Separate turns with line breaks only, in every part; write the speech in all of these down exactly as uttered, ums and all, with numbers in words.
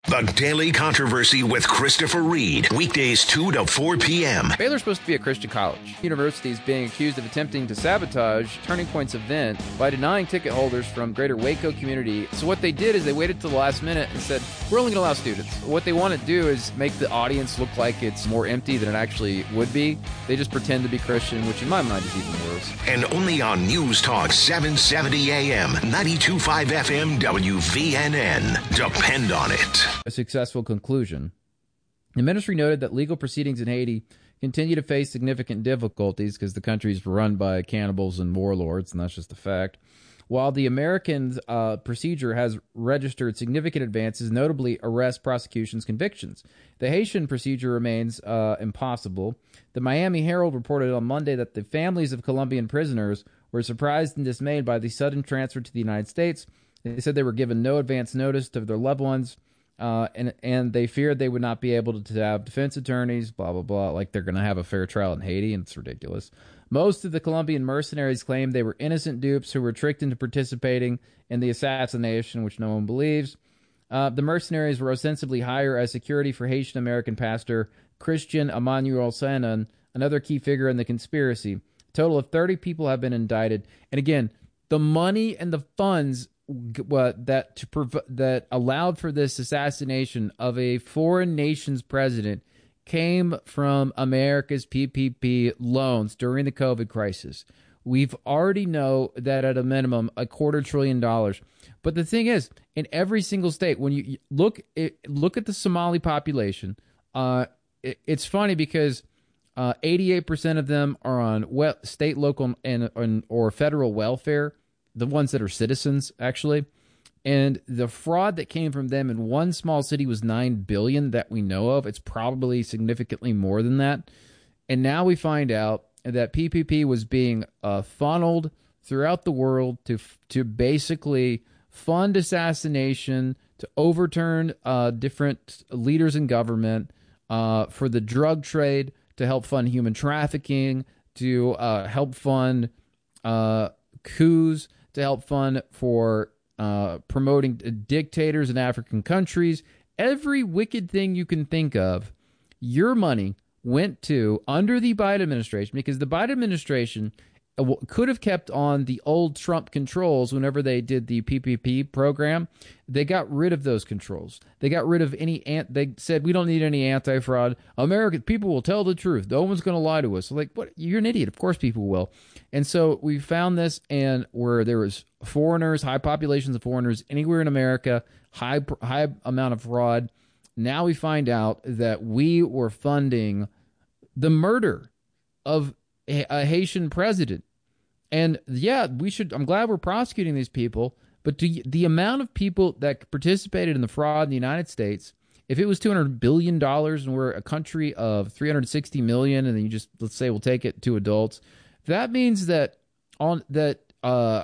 The Daily Controversy with Christopher Reed. Weekdays two to four p.m.
Baylor's supposed to be a Christian college. The university is being accused of attempting to sabotage Turning Point's event by denying ticket holders from greater Waco community. So what they did is they waited till the last minute and said, we're only going to allow students. What they want to do is make the audience look like it's more empty than it actually would be. They just pretend to be Christian, which in my mind is even worse.
And only on News Talk seven seventy A M, ninety-two point five F M, W V N N. Depend on it.
A successful conclusion. The ministry noted that legal proceedings in Haiti continue to face significant difficulties because the country is run by cannibals and warlords, and that's just a fact. While the American uh, procedure has registered significant advances, notably arrests, prosecutions, convictions, the Haitian procedure remains uh, impossible. The Miami Herald reported on Monday that the families of Colombian prisoners were surprised and dismayed by the sudden transfer to the United States. They said they were given no advance notice to their loved ones. Uh, and and they feared they would not be able to have defense attorneys, blah, blah, blah, like they're going to have a fair trial in Haiti, and it's ridiculous. Most of the Colombian mercenaries claimed they were innocent dupes who were tricked into participating in the assassination, which no one believes. Uh, the mercenaries were ostensibly hired as security for Haitian-American pastor Christian Emmanuel Sanon, another key figure in the conspiracy. A total of thirty people have been indicted. And again, the money and the funds What that to prov- that allowed for this assassination of a foreign nation's president came from America's P P P loans during the COVID crisis. We've already know that at a minimum a quarter trillion dollars. But the thing is, in every single state, when you look it, look at the Somali population, uh, it, it's funny because uh, eighty-eight percent of them are on we- state, local, and, and or federal welfare. The ones that are citizens, actually. And the fraud that came from them in one small city was nine billion dollars that we know of. It's probably significantly more than that. And now we find out that P P P was being uh, funneled throughout the world to to basically fund assassination, to overturn uh, different leaders in government, uh, for the drug trade, to help fund human trafficking, to uh, help fund uh, coups, to help fund for uh, promoting dictators in African countries. Every wicked thing you can think of, your money went to under the Biden administration, because the Biden administration could have kept on the old Trump controls whenever they did the P P P program. They got rid of those controls. They got rid of any, ant- they said, we don't need any anti-fraud. American people will tell the truth. No one's going to lie to us. Like, what? You're an idiot. Of course people will. And so we found this, and where there was foreigners, high populations of foreigners anywhere in America, high high amount of fraud. Now we find out that we were funding the murder of a, a Haitian president. And yeah, we should. I'm glad we're prosecuting these people, but do, the amount of people that participated in the fraud in the United States, if it was two hundred billion dollars and we're a country of three hundred sixty million, and then you just, let's say we'll take it to adults, that means that on that uh,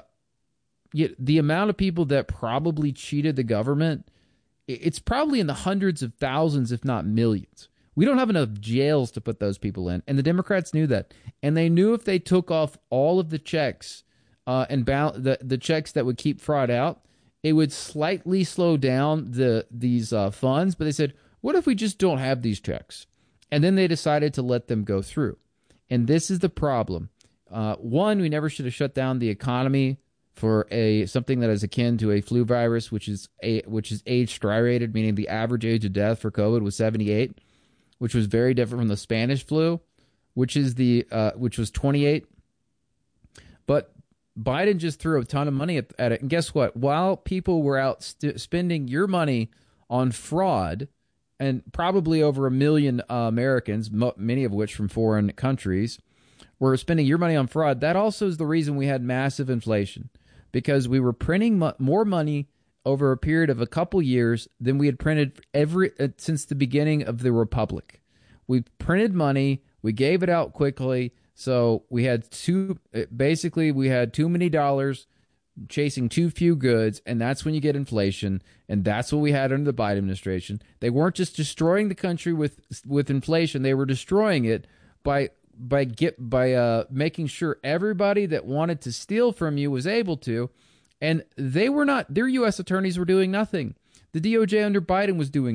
the amount of people that probably cheated the government, it's probably in the hundreds of thousands, if not millions. We don't have enough jails to put those people in, and the Democrats knew that. And they knew if they took off all of the checks uh, and ba- the the checks that would keep fraud out, it would slightly slow down the these uh, funds. But they said, what if we just don't have these checks? And then they decided to let them go through. And this is the problem. Uh, one, we never should have shut down the economy for a something that is akin to a flu virus, which is a which is age striated, meaning the average age of death for COVID was seventy-eight. Which was very different from the Spanish flu, which is the uh, which was twenty-eight. But Biden just threw a ton of money at, at it, and guess what? While people were out st- spending your money on fraud, and probably over a million uh, Americans, mo- many of which from foreign countries, were spending your money on fraud. That also is the reason we had massive inflation, because we were printing mo- more money over a period of a couple years than we had printed every uh, since the beginning of the Republic. We printed money, we gave it out quickly, so we had too, basically we had too many dollars chasing too few goods, and that's when you get inflation, and that's what we had under the Biden administration. They weren't just destroying the country with with inflation, they were destroying it by by get by uh, making sure everybody that wanted to steal from you was able to. And they were not, their U S attorneys were doing nothing. The D O J under Biden was doing